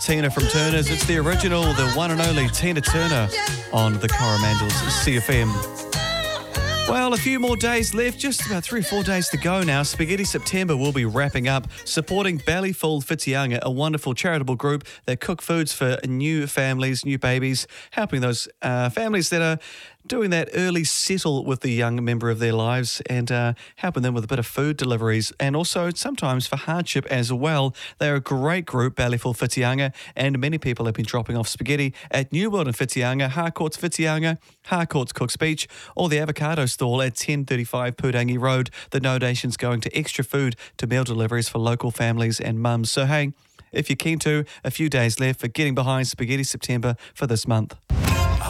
Tina from Turners. It's the original, the one and only Tina Turner on the Coromandels CFM. Well, a few more days left, just about 3 or 4 days to go now. Spaghetti September will be wrapping up, supporting Bellyful Whitianga, a wonderful charitable group that cook foods for new families, new babies, helping those families that are doing that early settle with the young member of their lives and helping them with a bit of food deliveries and also sometimes for hardship as well. They're a great group, Bellyful Whitianga, and many people have been dropping off spaghetti at New World in Whitianga, Harcourt's Whitianga, Harcourt's Cook's Beach, or the Avocado Stall at 1035 Pudangi Road. The donation's going to extra food to meal deliveries for local families and mums. So hey, if you're keen to, a few days left for getting behind Spaghetti September for this month.